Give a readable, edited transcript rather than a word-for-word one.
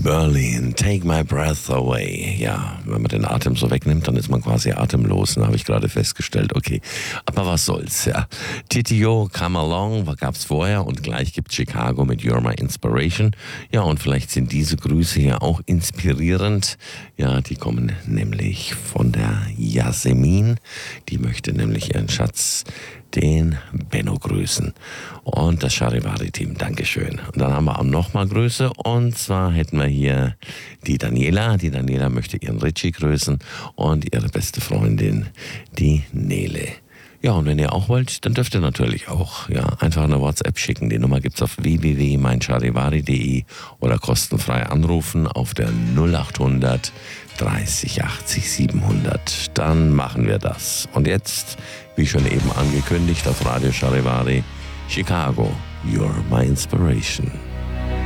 Berlin, Take My Breath Away. Ja, wenn man den Atem so wegnimmt, dann ist man quasi atemlos. Da habe ich gerade festgestellt, okay. Aber was soll's, ja. TTO, Come Along, gab's vorher und gleich gibt Chicago mit You're My Inspiration. Ja, und vielleicht sind diese Grüße hier auch inspirierend. Ja, die kommen nämlich von der Yasemin. Die möchte nämlich ihren Schatz, den Benno, grüßen. Und das Charivari-Team, Dankeschön. Und dann haben wir auch nochmal Grüße. Und zwar hätten wir hier die Daniela. Die Daniela möchte ihren Richie grüßen und ihre beste Freundin, die Nele. Ja, und wenn ihr auch wollt, dann dürft ihr natürlich auch einfach eine WhatsApp schicken. Die Nummer gibt's auf www.meincharivari.de oder kostenfrei anrufen auf der 0800 30 80 700. Dann machen wir das. Und jetzt, wie schon eben angekündigt auf Radio Charivari, Chicago, You're My Inspiration.